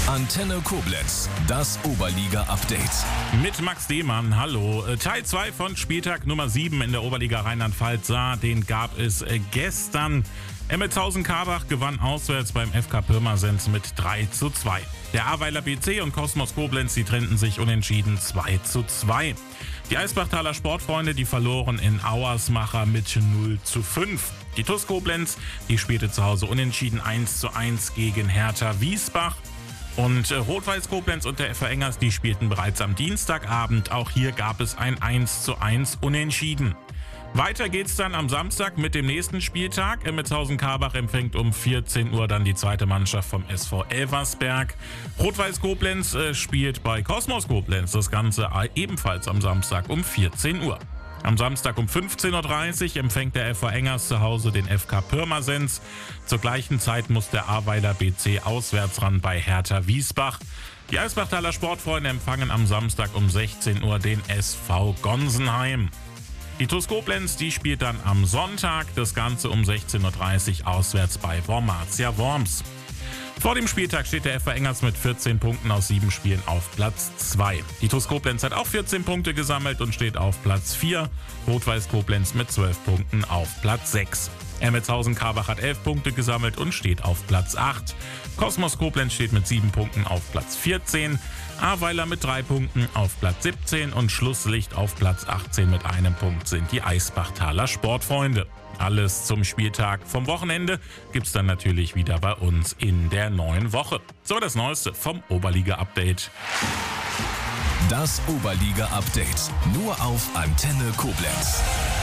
Antenne Koblenz, das Oberliga-Update. Mit Max Demann, hallo. Teil 2 von Spieltag Nummer 7 in der Oberliga Rheinland-Pfalz, den gab es gestern. Emmelshausen-Karbach gewann auswärts beim FK Pirmasens mit 3:2. Der Ahrweiler BC und Kosmos Koblenz, die trennten sich unentschieden 2:2. Die Eisbachtaler Sportfreunde, die verloren in Auersmacher mit 0:5. Die TuS Koblenz, die spielte zu Hause unentschieden 1:1 gegen Hertha Wiesbach. Und Rot-Weiß Koblenz und der FV Engers, die spielten bereits am Dienstagabend. Auch hier gab es ein 1:1 Unentschieden. Weiter geht's dann am Samstag mit dem nächsten Spieltag. Emmelshausen-Karbach empfängt um 14 Uhr dann die zweite Mannschaft vom SV Elversberg. Rot-Weiß Koblenz spielt bei Kosmos Koblenz. Das Ganze ebenfalls am Samstag um 14 Uhr. Am Samstag um 15:30 Uhr empfängt der FV Engers zu Hause den FK Pirmasens. Zur gleichen Zeit muss der Ahrweiler BC auswärts ran bei Hertha Wiesbach. Die Eisbachtaler Sportfreunde empfangen am Samstag um 16 Uhr den SV Gonsenheim. Die TuS Koblenz, die spielt dann am Sonntag, das Ganze um 16:30 Uhr auswärts bei Wormatia Worms. Vor dem Spieltag steht der FV Engers mit 14 Punkten aus 7 Spielen auf Platz 2. Die TuS Koblenz hat auch 14 Punkte gesammelt und steht auf Platz 4. Rot-Weiß Koblenz mit 12 Punkten auf Platz 6. Emmelshausen-Karbach hat 11 Punkte gesammelt und steht auf Platz 8. Kosmos Koblenz steht mit 7 Punkten auf Platz 14. Ahrweiler mit 3 Punkten auf Platz 17 und Schlusslicht auf Platz 18 mit 1 Punkt sind die Eisbachtaler Sportfreunde. Alles zum Spieltag vom Wochenende gibt's dann natürlich wieder bei uns in der neuen Woche. So, das Neueste vom Oberliga-Update. Das Oberliga-Update nur auf Antenne Koblenz.